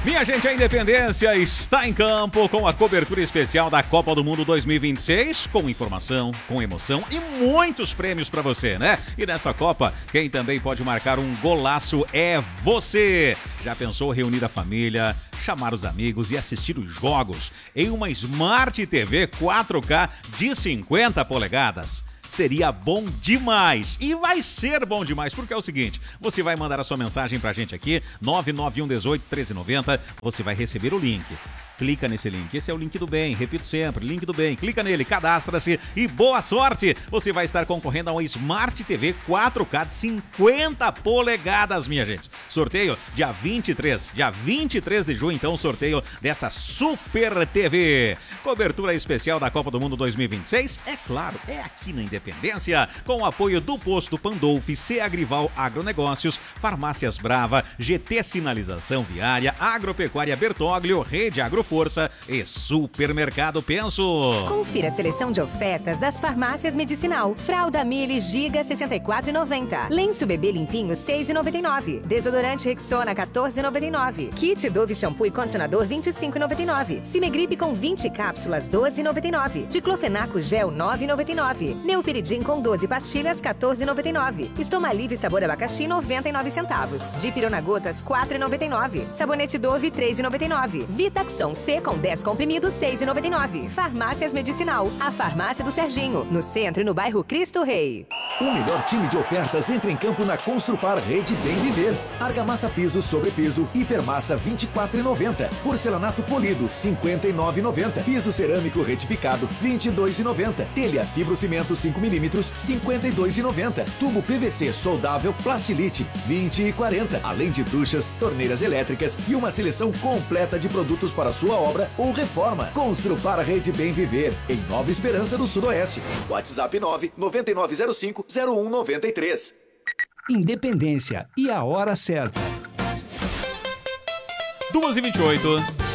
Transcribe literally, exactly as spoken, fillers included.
Minha gente, a Independência está em campo com a cobertura especial da Copa do Mundo dois mil e vinte e seis, com informação, com emoção e muitos prêmios pra você, né? E nessa Copa, quem também pode marcar um golaço é você. Já pensou reunir a família, chamar os amigos e assistir os jogos em uma Smart T V quatro K de cinquenta polegadas? Seria bom demais. E vai ser bom demais, porque é o seguinte, você vai mandar a sua mensagem pra gente aqui, nove nove um um oito, um três nove zero, você vai receber o link. Clica nesse link, esse é o link do bem, repito sempre, link do bem, clica nele, cadastra-se e boa sorte! Você vai estar concorrendo a uma Smart T V quatro K de cinquenta polegadas, minha gente. Sorteio dia vinte e três, dia vinte e três de junho, então, sorteio dessa Super T V. Cobertura especial da Copa do Mundo dois mil e vinte e seis, é claro, é aqui na Independência, com o apoio do Posto Pandolfi, C Agrival Agronegócios, Farmácias Brava, G T Sinalização Viária, Agropecuária Bertoglio, Rede Agroforça e Supermercado Penso. Confira a seleção de ofertas das farmácias Medicinal. Fralda Mili Giga sessenta e quatro reais e noventa centavos. Lenço Bebê Limpinho seis reais e noventa e nove centavos. Desodorante Rexona quatorze reais e noventa e nove centavos. Kit Dove Shampoo e Condicionador vinte e cinco reais e noventa e nove centavos. Cimegripe com vinte cápsulas doze reais e noventa e nove centavos. Diclofenaco Gel nove reais e noventa e nove centavos. Neupiridim com doze pastilhas quatorze reais e noventa e nove centavos. Estomalive sabor abacaxi noventa e nove centavos. Dipirona Gotas quatro reais e noventa e nove centavos. Sabonete Dove três reais e noventa e nove centavos. Vitaxon C com dez comprimidos seis reais e noventa e nove centavos. Farmácias Medicinal, a farmácia do Serginho, no centro e no bairro Cristo Rei. O melhor time de ofertas entra em campo na Construpar Rede Bem Viver. Argamassa piso sobre piso, hipermassa vinte e quatro reais e noventa centavos. Porcelanato polido cinquenta e nove reais e noventa centavos. Piso cerâmico retificado vinte e dois reais e noventa centavos. Telha fibrocimento cinco milímetros cinquenta e dois reais e noventa centavos. Tubo P V C soldável Plastilite vinte e quarenta centavos. Além de duchas, torneiras elétricas e uma seleção completa de produtos para sua obra ou reforma. Construpar Rede Bem Viver, em Nova Esperança do Sudoeste. WhatsApp nove nove nove zero cinco zero um nove três. Independência e a hora certa. duas e vinte e oito.